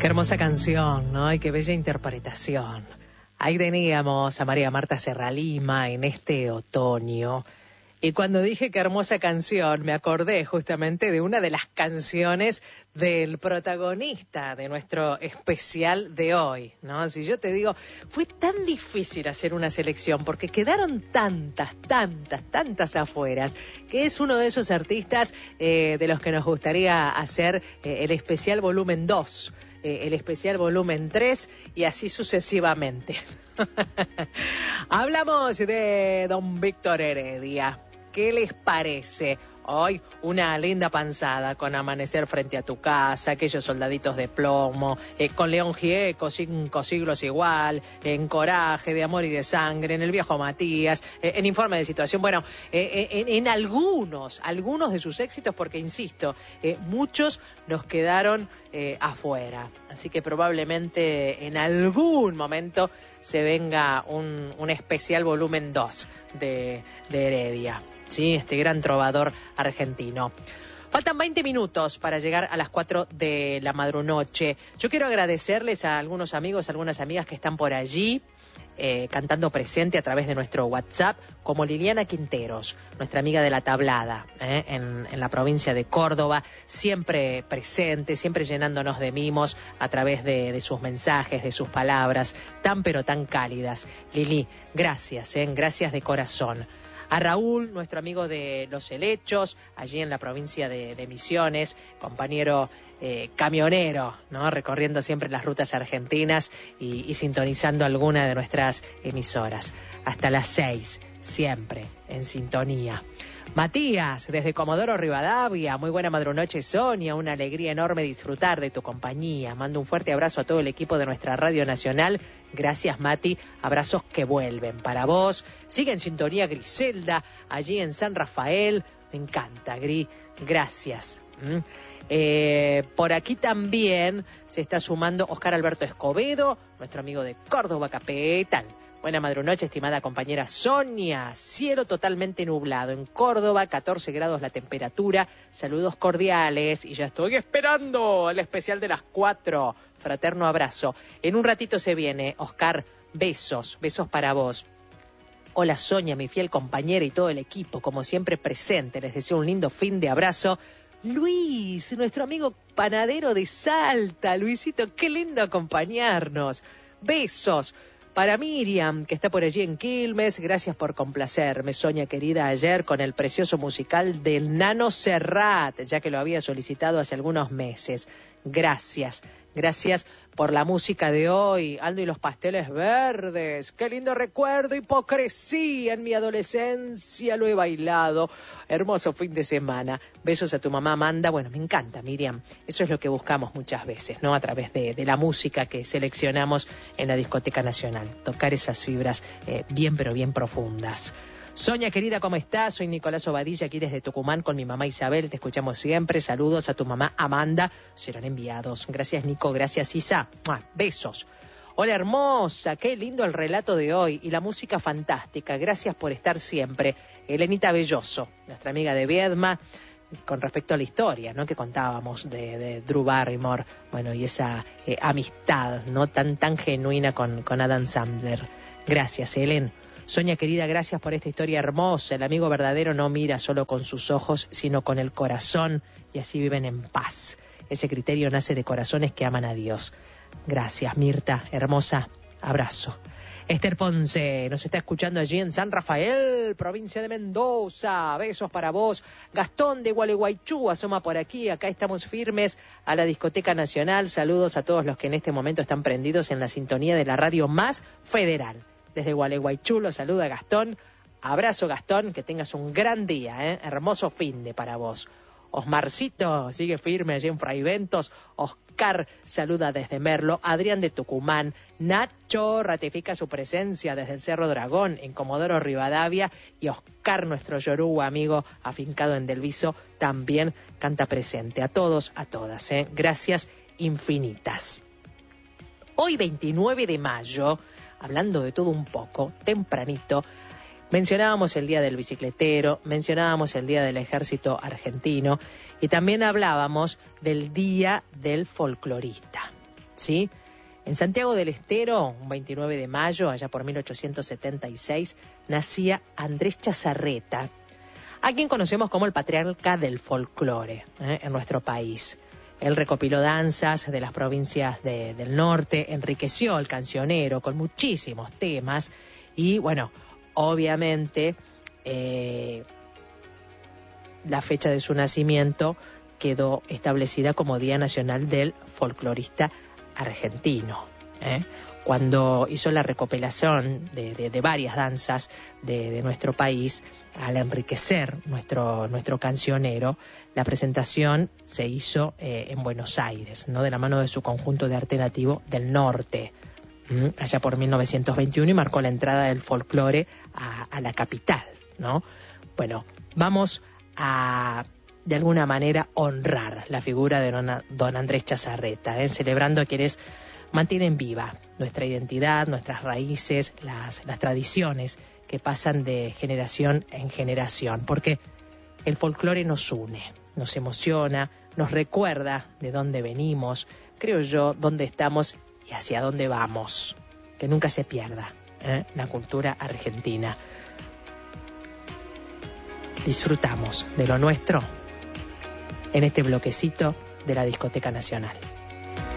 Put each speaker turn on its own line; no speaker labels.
Qué hermosa canción, ¿no? Y qué bella interpretación. Ahí teníamos a María Marta Serralima en este otoño. Y cuando dije qué hermosa canción, me acordé justamente de una de las canciones del protagonista de nuestro especial de hoy, ¿no? Si yo te digo, fue tan difícil hacer una selección porque quedaron tantas afueras, que es uno de esos artistas de los que nos gustaría hacer el especial volumen 2. El especial volumen 3 y así sucesivamente. Hablamos de don Víctor Heredia. ¿Qué les parece? Hoy una linda panzada con Amanecer frente a tu casa, aquellos soldaditos de plomo, con León Gieco, 5 siglos igual, en Coraje, de amor y de sangre, en El viejo Matías, en Informe de situación. Bueno, en algunos de sus éxitos, porque insisto, muchos nos quedaron afuera. Así que probablemente en algún momento se venga un especial volumen 2 de Heredia. Sí, este gran trovador argentino. Faltan 20 minutos para llegar a las 4 de la madrunoche. Yo quiero agradecerles a algunos amigos, algunas amigas que están por allí cantando presente a través de nuestro WhatsApp, como Liliana Quinteros, nuestra amiga de la Tablada, en la provincia de Córdoba, siempre presente, siempre llenándonos de mimos a través de sus mensajes, de sus palabras, pero tan cálidas. Lili, gracias, gracias de corazón. A Raúl, nuestro amigo de Los Helechos, allí en la provincia de Misiones, compañero camionero, ¿no? Recorriendo siempre las rutas argentinas y sintonizando alguna de nuestras emisoras. Hasta las 6, siempre en sintonía. Matías, desde Comodoro Rivadavia, muy buena madrunoche, Sonia, una alegría enorme disfrutar de tu compañía. Mando un fuerte abrazo a todo el equipo de nuestra Radio Nacional. Gracias, Mati, abrazos que vuelven para vos. Sigue en sintonía Griselda, allí en San Rafael. Me encanta, Gri, gracias. Por aquí también se está sumando Oscar Alberto Escobedo, nuestro amigo de Córdoba Capital. Buena madrunoche, estimada compañera Sonia. Cielo totalmente nublado. En Córdoba, 14 grados la temperatura. Saludos cordiales. Y ya estoy esperando el especial de las 4. Fraterno abrazo. En un ratito se viene. Oscar, besos. Besos para vos. Hola Sonia, mi fiel compañera y todo el equipo, como siempre presente. Les deseo un lindo fin de abrazo. Luis, nuestro amigo panadero de Salta. Luisito, qué lindo acompañarnos. Besos. Para Miriam, que está por allí en Quilmes, gracias por complacerme, Sonia querida, ayer con el precioso musical del Nano Serrat, ya que lo había solicitado hace algunos meses. Gracias por la música de hoy. Aldo y los pasteles verdes, qué lindo recuerdo, hipocresía, en mi adolescencia lo he bailado. Hermoso fin de semana. Besos a tu mamá Amanda. Bueno, me encanta, Miriam. Eso es lo que buscamos muchas veces, ¿no? A través de la música que seleccionamos en la Discoteca Nacional. Tocar esas fibras bien profundas. Sonia, querida, ¿cómo estás? Soy Nicolás Obadilla, aquí desde Tucumán con mi mamá Isabel. Te escuchamos siempre. Saludos a tu mamá Amanda. Serán enviados. Gracias, Nico. Gracias, Isa. Besos. Hola, hermosa. Qué lindo el relato de hoy y la música fantástica. Gracias por estar siempre. Elenita Belloso, nuestra amiga de Viedma, con respecto a la historia, ¿no? Que contábamos de Drew Barrymore. Bueno, y esa amistad, ¿no? Tan genuina con Adam Sandler. Gracias, Helen. Sonia querida, gracias por esta historia hermosa. El amigo verdadero no mira solo con sus ojos, sino con el corazón, y así viven en paz. Ese criterio nace de corazones que aman a Dios. Gracias, Mirta, hermosa, abrazo. Esther Ponce nos está escuchando allí en San Rafael, provincia de Mendoza. Besos para vos. Gastón de Gualeguaychú asoma por aquí. Acá estamos firmes a la Discoteca Nacional. Saludos a todos los que en este momento están prendidos en la sintonía de la radio más federal. Desde Gualeguaychú los saluda Gastón. Abrazo, Gastón, que tengas un gran día, hermoso finde para vos. Osmarcito sigue firme allí en Fraiventos. Oscar saluda desde Merlo. Adrián de Tucumán. Nacho ratifica su presencia desde el Cerro Dragón en Comodoro Rivadavia. Y Oscar, nuestro yoruba amigo afincado en Delviso, también canta presente. A todos, a todas, gracias infinitas. Hoy 29 de mayo... hablando de todo un poco, tempranito, mencionábamos el Día del Bicicletero, mencionábamos el Día del Ejército Argentino y también hablábamos del Día del Folclorista. ¿sí? En Santiago del Estero, un 29 de mayo, allá por 1876, nacía Andrés Chazarreta, a quien conocemos como el patriarca del folclore en nuestro país. Él recopiló danzas de las provincias del norte, enriqueció el cancionero con muchísimos temas y, bueno, obviamente la fecha de su nacimiento quedó establecida como Día Nacional del Folclorista Argentino. Cuando hizo la recopilación de varias danzas de nuestro país, al enriquecer nuestro cancionero, la presentación se hizo en Buenos Aires, ¿no? De la mano de su conjunto de arte nativo del norte, allá por 1921, y marcó la entrada del folclore a la capital, ¿no? Bueno, vamos a, de alguna manera, honrar la figura de don Andrés Chazarreta, celebrando a quienes mantienen viva nuestra identidad, nuestras raíces, las tradiciones que pasan de generación en generación, porque el folclore nos une, nos emociona, nos recuerda de dónde venimos, creo yo, dónde estamos y hacia dónde vamos. Que nunca se pierda la cultura argentina. Disfrutamos de lo nuestro en este bloquecito de la Discoteca Nacional.